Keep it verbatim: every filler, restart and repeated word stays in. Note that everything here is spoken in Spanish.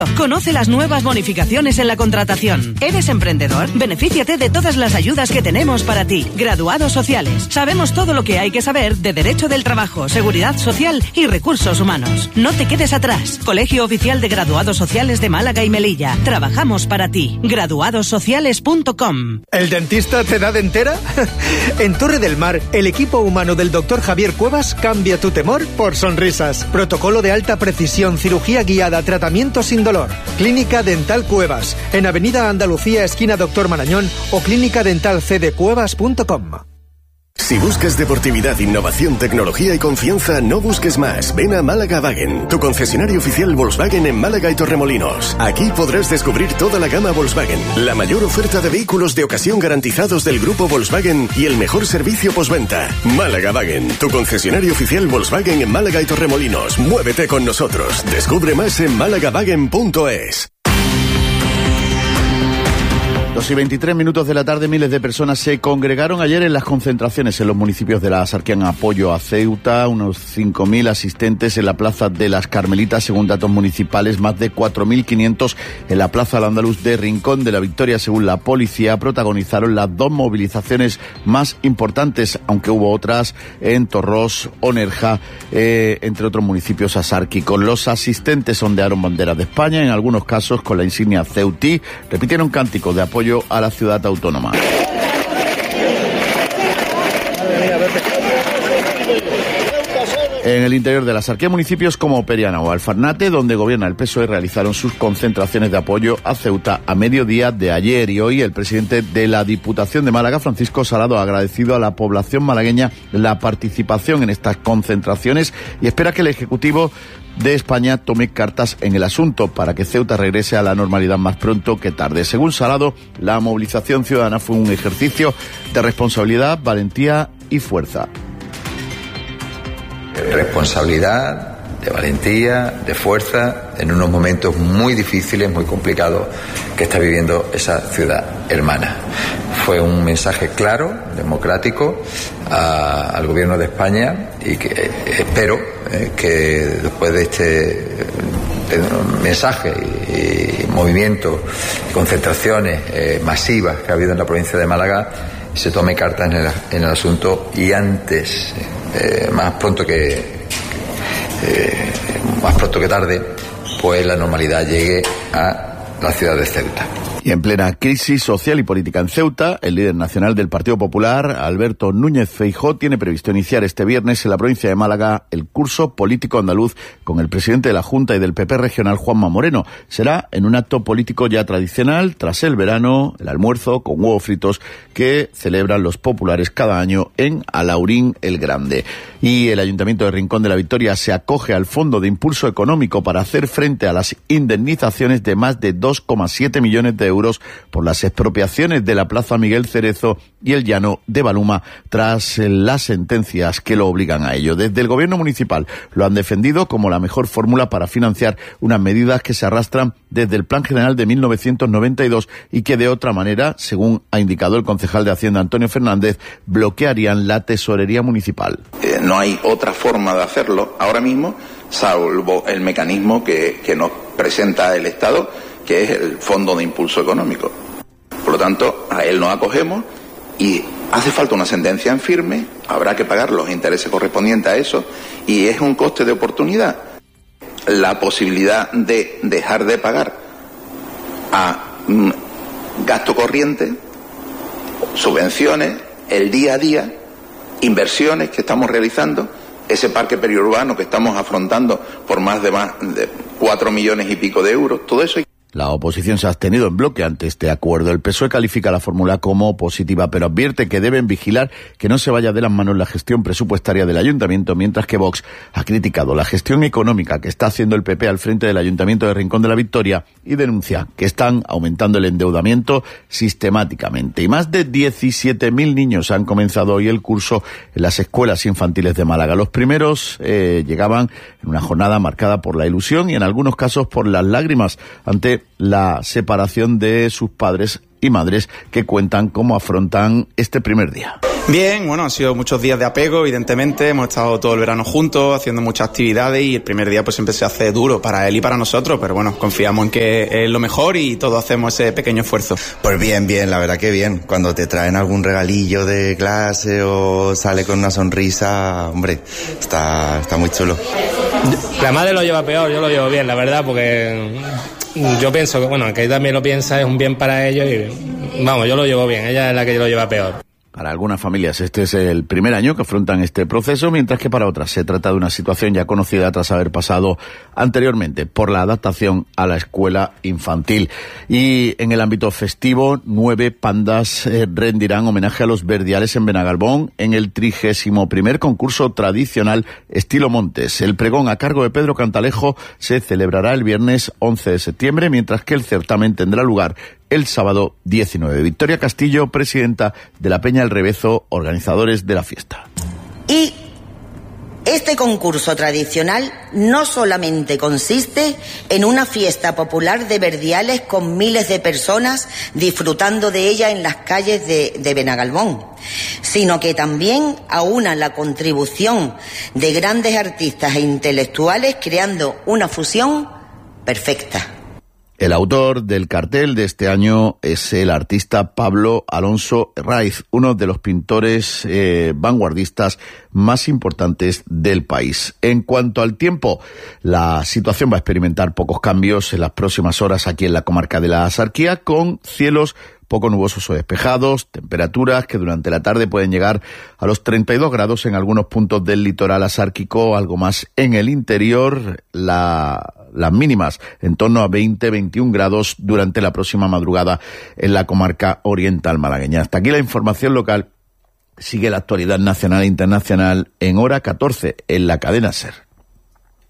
Conoce las nuevas bonificaciones en la contratación. ¿Eres emprendedor? Benefíciate de todas las ayudas que tenemos para ti. Graduados sociales. Sabemos todo lo que hay que saber de Derecho del Trabajo, Seguridad Social y Recursos Humanos. No te quedes atrás. Colegio Oficial de Graduados Sociales de Málaga y Melilla. Trabajamos para ti. graduados sociales punto com. ¿El dentista te da dentera? En Torre del Mar, el equipo humano del doctor Javier Cuevas cambia tu temor por sonrisas. Protocolo de alta precisión, cirugía guiada, tratamiento sin dolor. Clínica Dental Cuevas, en Avenida Andalucía, esquina Doctor Marañón, o clínica dental c d cuevas punto com. Si buscas deportividad, innovación, tecnología y confianza, no busques más. Ven a Málaga Wagen, tu concesionario oficial Volkswagen en Málaga y Torremolinos. Aquí podrás descubrir toda la gama Volkswagen, la mayor oferta de vehículos de ocasión garantizados del grupo Volkswagen y el mejor servicio postventa. Málaga Wagen, tu concesionario oficial Volkswagen en Málaga y Torremolinos. Muévete con nosotros. Descubre más en málaga wagen punto es. dos y veintitrés minutos de la tarde, miles de personas se congregaron ayer en las concentraciones en los municipios de la Axarquía en apoyo a Ceuta, unos cinco mil asistentes en la Plaza de las Carmelitas, según datos municipales, más de cuatro mil quinientos en la Plaza Al-Andalus de Rincón de la Victoria, según la policía, protagonizaron las dos movilizaciones más importantes, aunque hubo otras en Torros o Nerja, eh, entre otros municipios asárquicos. Los asistentes ondearon banderas de España, en algunos casos con la insignia ceutí, repitieron cánticos de apoyo a la ciudad autónoma. En el interior de la Axarquía, municipios como Periana o Alfarnate, donde gobierna el P S O E, realizaron sus concentraciones de apoyo a Ceuta a mediodía de ayer, y hoy el presidente de la Diputación de Málaga, Francisco Salado, ha agradecido a la población malagueña la participación en estas concentraciones y espera que el Ejecutivo de España tome cartas en el asunto para que Ceuta regrese a la normalidad más pronto que tarde. Según Salado, la movilización ciudadana fue un ejercicio de responsabilidad, valentía y fuerza. Responsabilidad, de valentía, de fuerza, en unos momentos muy difíciles, muy complicados que está viviendo esa ciudad hermana. Fue un mensaje claro, democrático, a, al gobierno de España, y que eh, espero eh, que después de este eh, mensaje y, y movimientos, concentraciones eh, masivas que ha habido en la provincia de Málaga, se tome cartas en el, en el asunto y antes, eh, más pronto que eh, más pronto que tarde, pues la normalidad llegue a la ciudad de Ceuta. Y en plena crisis social y política en Ceuta, el líder nacional del Partido Popular, Alberto Núñez Feijóo, tiene previsto iniciar este viernes en la provincia de Málaga el curso político andaluz con el presidente de la Junta y del P P regional, Juanma Moreno. Será en un acto político ya tradicional, tras el verano, el almuerzo con huevos fritos que celebran los populares cada año en Alaurín el Grande. Y el Ayuntamiento de Rincón de la Victoria se acoge al Fondo de Impulso Económico para hacer frente a las indemnizaciones de más de dos coma siete millones de euros por las expropiaciones de la Plaza Miguel Cerezo y el Llano de Baluma, tras las sentencias que lo obligan a ello. Desde el gobierno municipal lo han defendido como la mejor fórmula para financiar unas medidas que se arrastran desde el Plan General de mil novecientos noventa y dos y que de otra manera, según ha indicado el concejal de Hacienda Antonio Fernández, bloquearían la tesorería municipal. Eh, no hay otra forma de hacerlo ahora mismo, salvo el mecanismo que, que nos presenta el Estado, que es el Fondo de Impulso Económico. Por lo tanto, a él nos acogemos y hace falta una sentencia en firme, habrá que pagar los intereses correspondientes a eso, y es un coste de oportunidad. La posibilidad de dejar de pagar a mm, gasto corriente, subvenciones, el día a día, inversiones que estamos realizando, ese parque periurbano que estamos afrontando por más de más de cuatro millones y pico de euros, todo eso hay. La oposición se ha abstenido en bloque ante este acuerdo. El P S O E califica la fórmula como positiva, pero advierte que deben vigilar que no se vaya de las manos la gestión presupuestaria del ayuntamiento, mientras que Vox ha criticado la gestión económica que está haciendo el P P al frente del Ayuntamiento de Rincón de la Victoria y denuncia que están aumentando el endeudamiento sistemáticamente. Y más de diecisiete mil niños han comenzado hoy el curso en las escuelas infantiles de Málaga. Los primeros eh, llegaban en una jornada marcada por la ilusión y en algunos casos por las lágrimas ante la separación de sus padres y madres que cuentan cómo afrontan este primer día. Bien, bueno, han sido muchos días de apego, evidentemente, hemos estado todo el verano juntos, haciendo muchas actividades y el primer día pues siempre se hace duro para él y para nosotros, pero bueno, confiamos en que es lo mejor y todos hacemos ese pequeño esfuerzo. Pues bien, bien, la verdad que bien, cuando te traen algún regalillo de clase o sale con una sonrisa, hombre, está, está muy chulo. La madre lo lleva peor, yo lo llevo bien, la verdad, porque yo pienso que, bueno, que ella también lo piensa, es un bien para ellos y, vamos, yo lo llevo bien, ella es la que lo lleva peor. Para algunas familias este es el primer año que afrontan este proceso, mientras que para otras se trata de una situación ya conocida tras haber pasado anteriormente por la adaptación a la escuela infantil. Y en el ámbito festivo, nueve pandas eh, rendirán homenaje a los verdiales en Benagalbón en el trigésimo primer concurso tradicional Estilo Montes. El pregón a cargo de Pedro Cantalejo se celebrará el viernes once de septiembre, mientras que el certamen tendrá lugar el sábado diecinueve. Victoria Castillo, presidenta de la Peña El Revezo, organizadores de la fiesta. Y este concurso tradicional no solamente consiste en una fiesta popular de verdiales con miles de personas disfrutando de ella en las calles de, de Benagalbón, sino que también aúna la contribución de grandes artistas e intelectuales creando una fusión perfecta. El autor del cartel de este año es el artista Pablo Alonso Raiz, uno de los pintores eh, vanguardistas más importantes del país. En cuanto al tiempo, la situación va a experimentar pocos cambios en las próximas horas aquí en la comarca de la Axarquía, con cielos poco nubosos o despejados, temperaturas que durante la tarde pueden llegar a los treinta y dos grados en algunos puntos del litoral asárquico, algo más en el interior, la, las mínimas en torno a veinte a veintiún grados durante la próxima madrugada en la comarca oriental malagueña. Hasta aquí la información local. Sigue la actualidad nacional e internacional en hora catorce en la cadena SER.